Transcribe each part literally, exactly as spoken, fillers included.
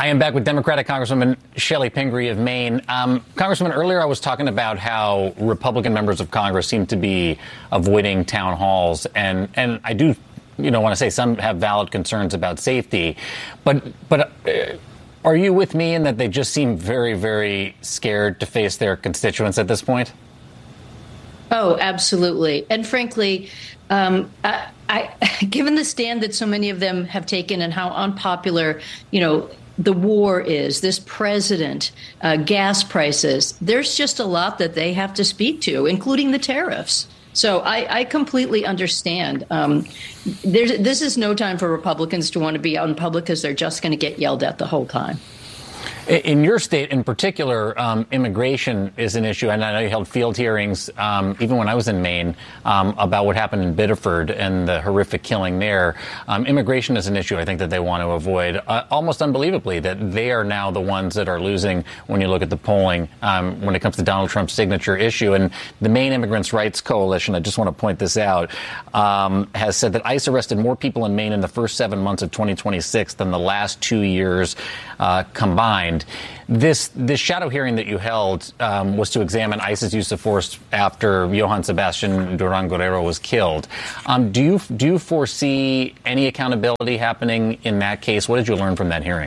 I am back with Democratic Congresswoman Chellie Pingree of Maine. Um, Congresswoman, earlier I was talking about how Republican members of Congress seem to be avoiding town halls. And, and I do, you know, want to say some have valid concerns about safety. But, but uh, are you with me in that they just seem very, very scared to face their constituents at this point? Oh, absolutely. And frankly, um, I, I, given the stand that so many of them have taken and how unpopular, you know, the war is, this president, uh, gas prices, there's just a lot that they have to speak to, including the tariffs. So I, I completely understand. Um, there's, this is no time for Republicans to want to be out in public because they're just going to get yelled at the whole time. In your state in particular, um, immigration is an issue. And I know you held field hearings, um, even when I was in Maine, um, about what happened in Biddeford and the horrific killing there. Um, immigration is an issue I think that they want to avoid. Uh, almost unbelievably that they are now the ones that are losing when you look at the polling um, when it comes to Donald Trump's signature issue. And the Maine Immigrants' Rights Coalition, I just want to point this out, um, has said that ICE arrested more people in Maine in the first seven months of twenty twenty-six than the last two years uh, combined. This this shadow hearing that you held um, was to examine ICE's use of force after Johann Sebastian Duran Guerrero was killed. Um, do you do you foresee any accountability happening in that case? What did you learn from that hearing?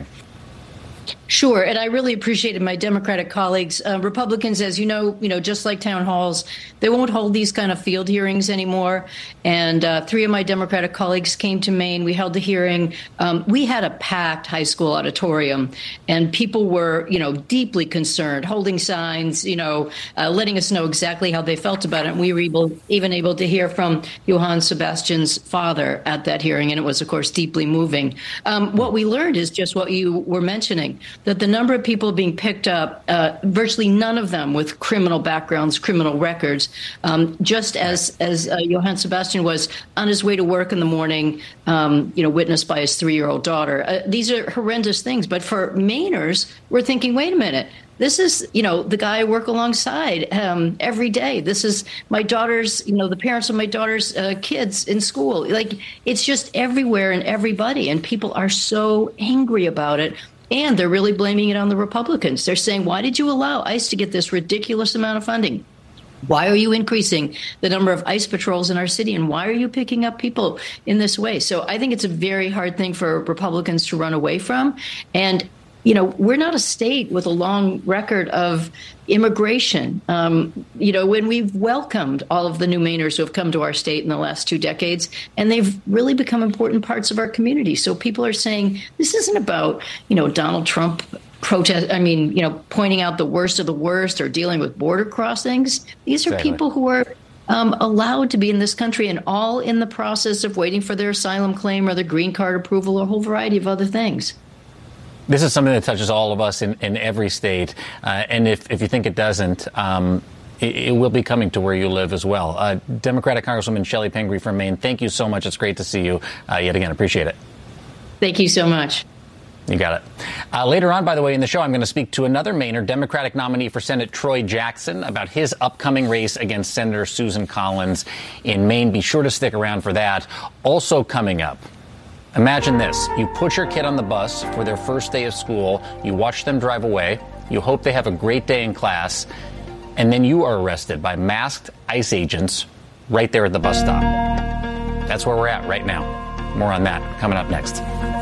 Sure. And I really appreciated my Democratic colleagues. Uh, Republicans, as you know, you know, just like town halls, they won't hold these kind of field hearings anymore. And uh, three of my Democratic colleagues came to Maine. We held the hearing. Um, we had a packed high school auditorium, and people were, you know, deeply concerned, holding signs, you know, uh, letting us know exactly how they felt about it. And we were able, even able to hear from Johann Sebastian's father at that hearing. And it was, of course, deeply moving. Um, what we learned is just what you were mentioning, that the number of people being picked up, uh, virtually none of them with criminal backgrounds, criminal records, um, just as as uh, Johann Sebastian was on his way to work in the morning, um, you know, witnessed by his three-year-old daughter. Uh, these are horrendous things. But for Mainers, we're thinking, wait a minute. This is, you know, the guy I work alongside um, every day. This is my daughter's, you know, the parents of my daughter's uh, kids in school. Like, it's just everywhere and everybody. And people are so angry about it. And they're really blaming it on the Republicans. They're saying, why did you allow ICE to get this ridiculous amount of funding? Why are you increasing the number of ICE patrols in our city? And why are you picking up people in this way? So I think it's a very hard thing for Republicans to run away from. And you know, we're not a state with a long record of immigration. Um, you know, when we've welcomed all of the new Mainers who have come to our state in the last two decades, and they've really become important parts of our community. So people are saying this isn't about, you know, Donald Trump protest. I mean, you know, pointing out the worst of the worst or dealing with border crossings. These are exactly. people who are um, allowed to be in this country and all in the process of waiting for their asylum claim or their green card approval or a whole variety of other things. This is something that touches all of us in, in every state. Uh, and if, if you think it doesn't, um, it, it will be coming to where you live as well. Uh, Democratic Congresswoman Chellie Pingree from Maine, thank you so much. It's great to see you uh, yet again. Appreciate it. Thank you so much. You got it. Uh, later on, by the way, in the show, I'm going to speak to another Mainer, Democratic nominee for Senate Troy Jackson, about his upcoming race against Senator Susan Collins in Maine. Be sure to stick around for that. Also coming up, imagine this. You put your kid on the bus for their first day of school. You watch them drive away. You hope they have a great day in class. And then you are arrested by masked ICE agents right there at the bus stop. That's where we're at right now. More on that coming up next.